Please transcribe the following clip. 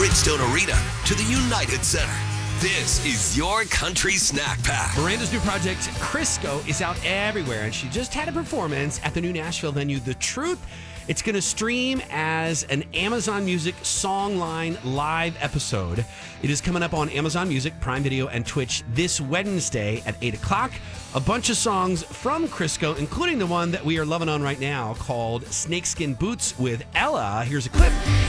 Bridgestone Arena to the United Center. This is your country snack pack. Miranda's new project, Crisco, is out everywhere, and she just had a performance at the new Nashville venue, The Truth. It's going to stream as an Amazon Music Songline live episode. It is coming up on Amazon Music, Prime Video, and Twitch this Wednesday at 8 o'clock. A bunch of songs from Crisco, including the one that we are loving on right now called Snakeskin Boots with Ella. Here's a clip.